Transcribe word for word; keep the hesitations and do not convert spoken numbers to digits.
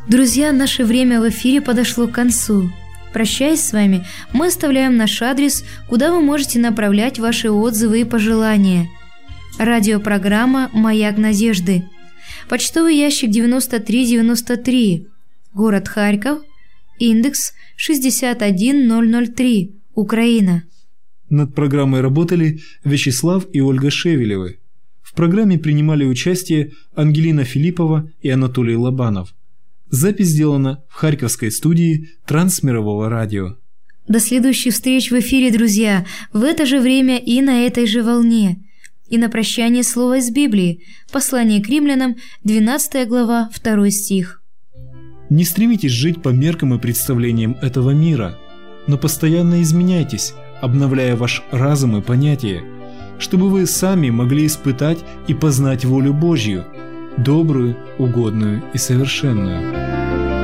Друзья, наше время в эфире подошло к концу. Прощаясь с вами, мы оставляем наш адрес, куда вы можете направлять ваши отзывы и пожелания. Радиопрограмма «Маяк надежды». Почтовый ящик девяносто три девяносто три. Город Харьков. Индекс шестьдесят один ноль ноль три. Украина. Над программой работали Вячеслав и Ольга Шевелевы. В программе принимали участие Ангелина Филиппова и Анатолий Лобанов. Запись сделана в Харьковской студии Трансмирового радио. До следующих встреч в эфире, друзья, в это же время и на этой же волне. И на прощание слово из Библии, послание к римлянам, двенадцатая глава, второй стих. Не стремитесь жить по меркам и представлениям этого мира, но постоянно изменяйтесь, обновляя ваш разум и понятия, чтобы вы сами могли испытать и познать волю Божью, добрую, угодную и совершенную.